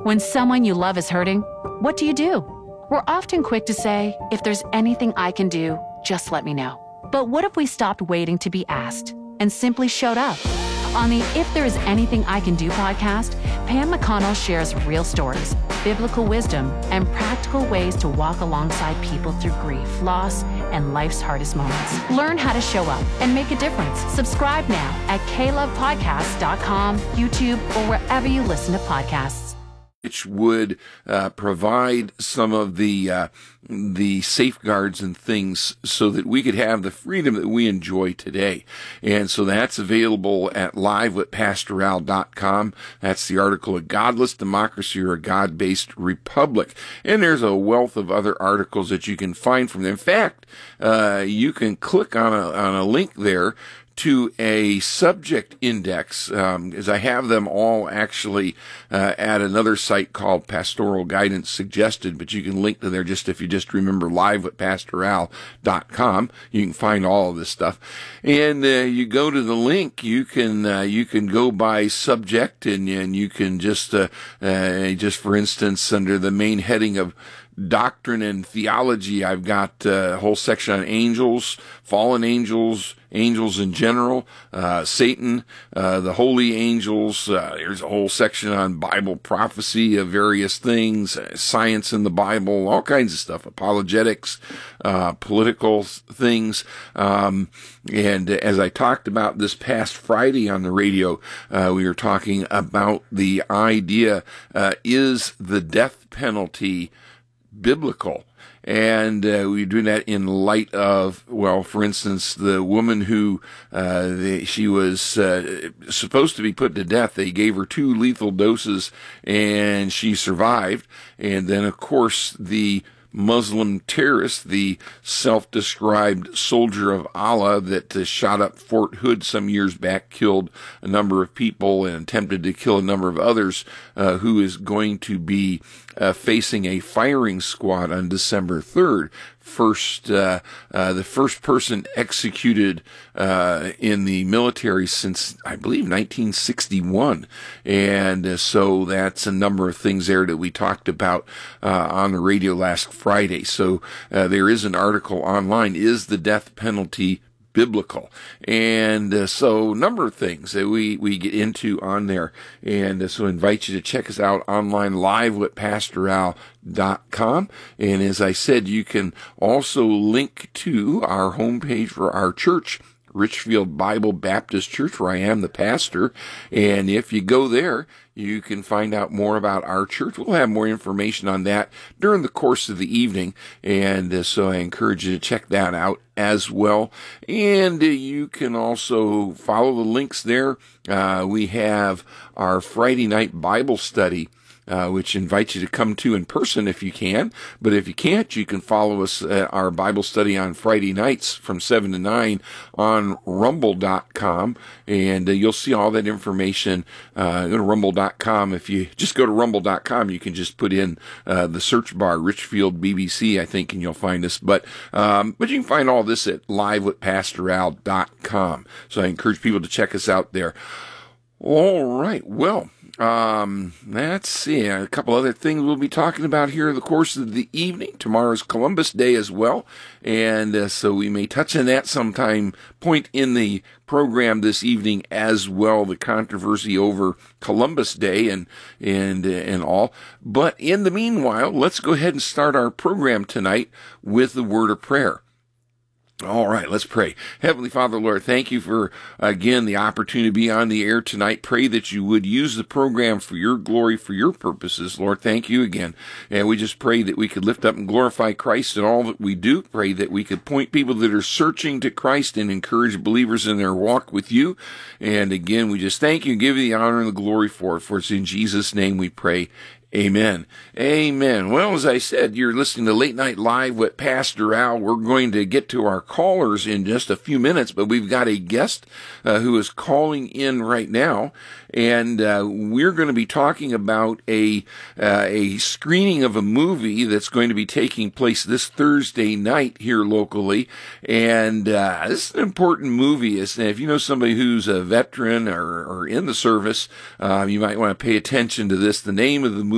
When someone you love is hurting, what do? We're often quick to say, if there's anything I can do, just let me know. But what if we stopped waiting to be asked and simply showed up? On the If There Is Anything I Can Do podcast, Pam McConnell shares real stories, biblical wisdom, and practical ways to walk alongside people through grief, loss, and life's hardest moments. Learn how to show up and make a difference. Subscribe now at klovepodcasts.com, YouTube, or wherever you listen to podcasts. Which would provide some of the safeguards and things so that we could have the freedom that we enjoy today. And so that's available at livewithpastoral.com. That's the article, A Godless Democracy or a God-Based Republic. And there's a wealth of other articles that you can find from there. In fact, you can click on a link there to a subject index, as I have them all actually at another site called Pastoral Guidance Suggested, but you can link to there if you just remember livewithpastoral.com. You can find all of this stuff. And you go to the link, you can go by subject, and you can just for instance, under the main heading of Doctrine and Theology, I've got a whole section on angels, fallen angels, angels in general, Satan, the holy angels. There's a whole section on Bible prophecy of various things, science in the Bible, all kinds of stuff, apologetics, political things. And as I talked about this past Friday on the radio, we were talking about the idea, is the death penalty biblical? And we do that in light of, well, for instance, the woman who she was supposed to be put to death. They gave her 2 lethal doses, and she survived. And then, of course, the Muslim terrorist, the self-described soldier of Allah that shot up Fort Hood some years back, killed a number of people and attempted to kill a number of others, who is going to be facing a firing squad on December 3rd. The first person executed in the military since, I believe, 1961. And so that's a number of things there that we talked about on the radio last Friday. So there is an article online, Is the Death Penalty Biblical? And so a number of things that we get into on there. And so I invite you to check us out online, livewithpastoral.com. And as I said, you can also link to our homepage for our church, Richfield Bible Baptist Church, where I am the pastor. And if you go there, you can find out more about our church. We'll have more information on that during the course of the evening. And so I encourage you to check that out as well. And you can also follow the links there. We have our Friday night Bible study, which invites you to come to in person if you can. But if you can't, you can follow us at our Bible study on Friday nights from 7 to 9 on rumble.com. And you'll see all that information. Go to rumble.com. If you just go to rumble.com, you can just put in the search bar, Richfield BBC, I think, and you'll find us. But you can find all this at livewithpastoral.com. So I encourage people to check us out there. All right. Well, let's see, a couple other things we'll be talking about here in the course of the evening. Tomorrow's Columbus Day as well, and so we may touch on that sometime point in the program this evening as well, the controversy over Columbus Day and all. But in the meanwhile, let's go ahead and start our program tonight with the word of prayer. All right, let's pray. Heavenly Father, Lord, thank you for, again, the opportunity to be on the air tonight. Pray that you would use the program for your glory, for your purposes. Lord, thank you again. And we just pray that we could lift up and glorify Christ in all that we do. Pray that we could point people that are searching to Christ and encourage believers in their walk with you. And again, we just thank you and give you the honor and the glory for it. For it's in Jesus' name we pray. Amen. Amen. Well, as I said, you're listening to Late Night Live with Pastor Al. We're going to get to our callers in just a few minutes, but we've got a guest who is calling in right now, and we're going to be talking about a screening of a movie that's going to be taking place this Thursday night here locally. And this is an important movie. If you know somebody who's a veteran or in the service, you might want to pay attention to this. The name of the movie